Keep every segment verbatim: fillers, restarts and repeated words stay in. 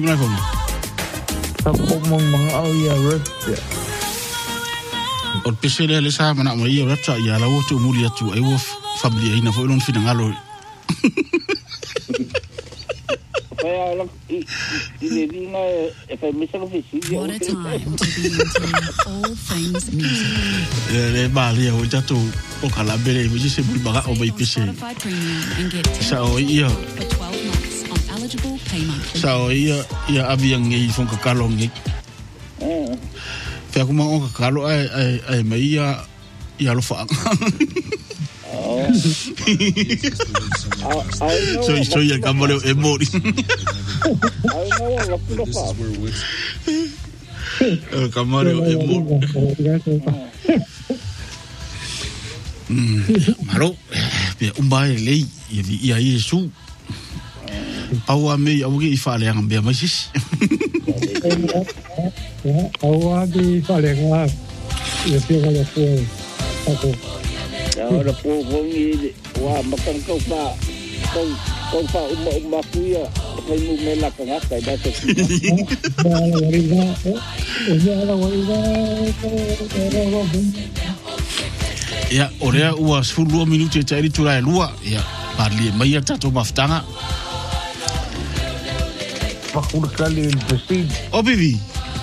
Mai fo. Tapo mong mga au ia rep. O pese le le sa mana mo ia rep sa ia la wo tu muri atu ai wo family ina fo lon fina ngalo. Kaya lang i na e fa misa ko fisi. What a time to be into all things music. Le bali o tatu o kala bere mo se bul baga o bai pese. Sa o ia for twelve months on eligible payment. Sa o ia ia aviang ngi fon ka kalong ngi. Eh. Fa kuma o ka kalo ai ai ai mai ia ia lo fa. Oh. So so ia kamole e mori. I know what to do. Eh kamole e mori. Mm, malo. Pe umbai lei ia ia Yesu. Awa me awa ki fa le ngam be mai sis. Awa ki fa le ngam. Ia pe ka le po. Ako. Ahora po ngi wa makan kau pa kau kau pa umma umma kuya kai mu mela ka ngata da se. Ya ora ua sepuluh minuto e tari tura e lua ya parli mai ta to maftanga. Pakul kali pesi. O bibi.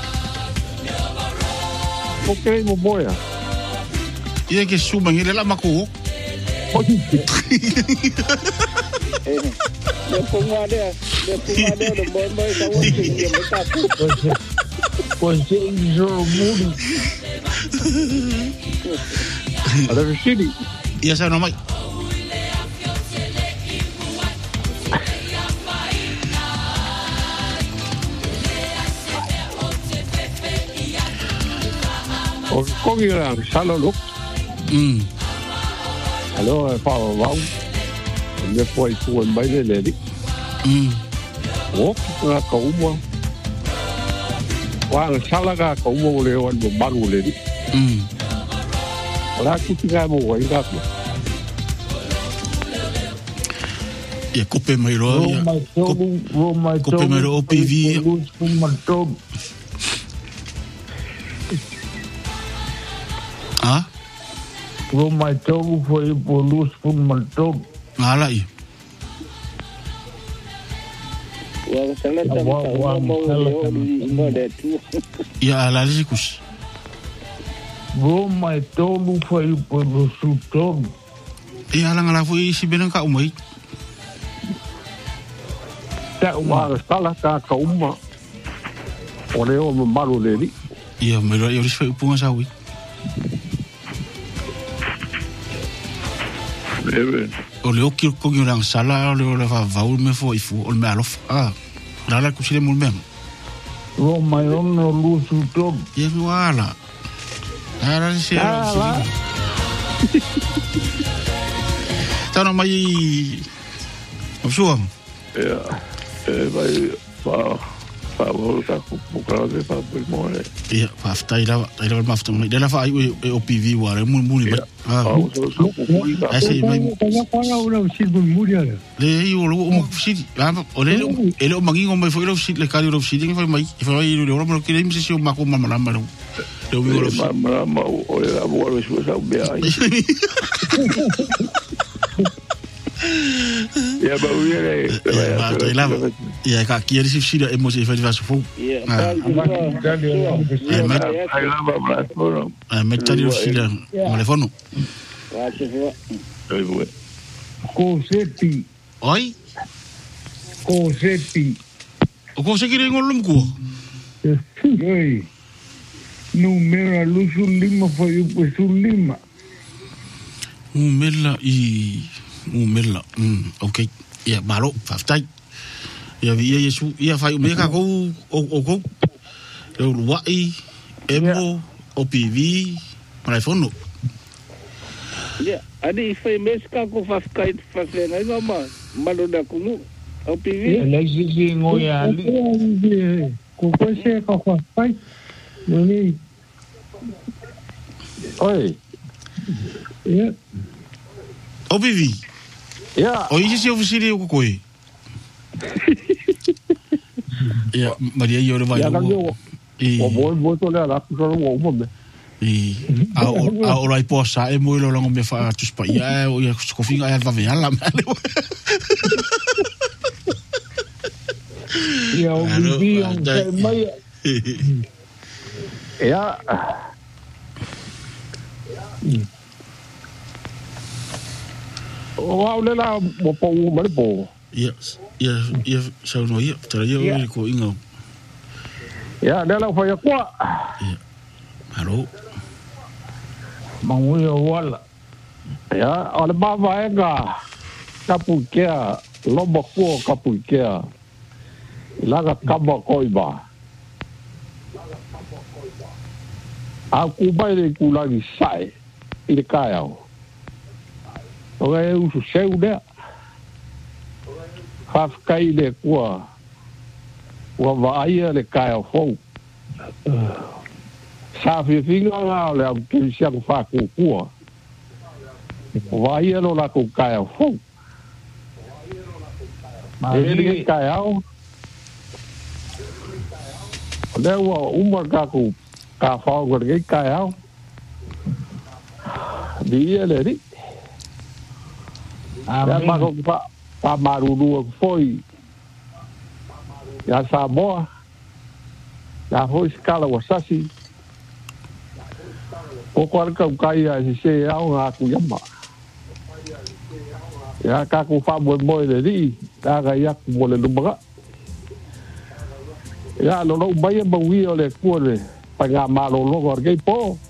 Okay mo boya. Ia ke suma ngile la mako. Le ponga de le ponga de de boy boy ka wo ki ye meta ku. Pues yo mudo. Ada sini. Ia sa no mai. O kogi la salo look. Mm. Alo fa wa. Le foi fu en baile le di. Mm. O ka ka umo. Wa sala ka ka umo le wan bo baru le di. Mm. Ora ki ka mo wa ira. Ia kope mai roa ia. Kope mai roa O P V. Ah? Roma togu foi polus pun mantog. Ngala i. Wa sala ta wa mo mo de tu. Ia ala rikus. Roma togu foi polus tog. Ia ala ngala foi si benang ka umai. Ta wa sala ka ka umma. Ore o maru le. Ia me ro ia ris foi punga sawi. O le oki ko ngi rang sala o le o le fa va me fo i fu o me alof ah la la kusile mul mem ro mai ono lusu to ye wala ara se tano mai o suam ya eh vai fa fa volta ku ka de fa por more ya fa sta ila ila ma fa mai de la fa o P V wa mul mul ah ese mai ya para ora si mul mul ya le yo lo mo si o le ele o mangi ngomai fo lo si le kali lo si ding fa mai fa mai lo mo ke le mi se o ma ko ma ma ma lo mi lo ma ma ma o le abo lo si sa be ai ya ba uire ya ba ila ya ka kier si si da emo se fa va su fu Ya. ai lava bra foro ah me tali lo si da telefono Wa se fu. ai bu ko sepi oi ko sepi o ko se kire ngolum ko ei numero lusu lima foi o lima umela i umela mm okay ya malo faftai ya vi Yesu ya fai me ka ko o ko o wai emo O P V telefono Ya, ani foi mes ka ko fa kai fa le ngai mama malo da ku O P V. ele exige ngoya ali ko ko se ka fa pai ni oi ya O P V ya o isi se ofisiri o ko koi Ia, Maria i o le vai Ia o. kange I, o mo mo to le ala ku so o mo me. i, a o, a o rai po sa e mo i lo lango me fa tus pa ia, o ia skofinga e va veala me ale. Ia o bibi on kai mai. Ia. O au le la mo po o mo le po. Ia, ia, ia, sa no ia, tara ia o ko inga. Ia, le la fa ia kwa. Ia. Halo. Mangui o wala. Ia, o le bava e ga kapu kea, loba kua kapu kea. Laga kama koi ba. A ku bai le ku lagi sai i le kai au. O e usu seu lea. Hafkai le kua. Ua vaia le kai au fou. Sa fia finga ngā le au kiri siang whaku kua. Vaia lo la ku kai au fou. E le kai au. Le ua umar ka ku ka whao kwa le kai au. Di ia le ri. Ya mako pa pa maruru foi. Ya Samoa. Ya foi skala wasasi. O kwa ka kai ya se au nga ku yama. Ya ka ku fa mo mo le ri. Ta ga ya ku mo le lumba. Ya lo lo mai ba wi ole ku le. Pa nga ma lo lo gor ge po.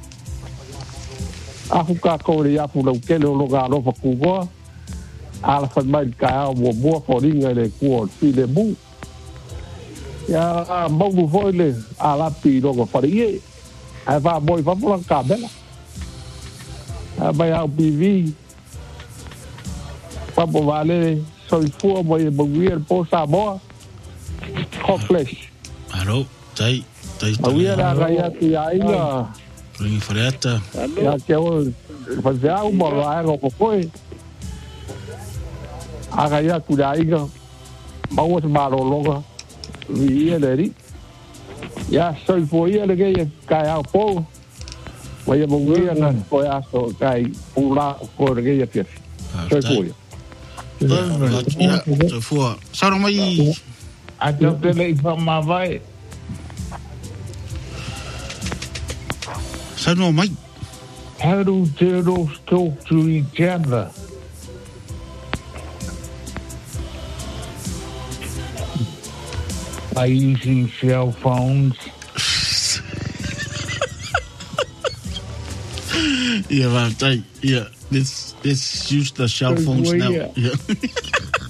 A fu ka ko le ya fu lo ke lo ga lo fa ku go. Ala fa mai ka mo mo fo ringa le ku fi le bu ya mo bu fo le ala pi lo ko fa ri ai va boy fa pola ka bela a ba ya bi vi pa bo vale so fu mo e bo wir po sa bo hopeless Halo, tai, tai. a wi la ga ya ti ai ga Ringi freta. ya ke o fa ja u mo la ko ko aga ya ku dai ga ma wo ma lo lo ga vi le ri ya so fo ia le ga ka ya po wa ya mo wi na ko ya so kai pu la ko le ga ya so fo ia Ja, so fu. Sa no mai. A te te le fa ma vai. Sa no mai. How do turtles talk to each other? By using cell phones. Yeah, well, tai. Yeah, let's let's use the cell phones now. Yeah.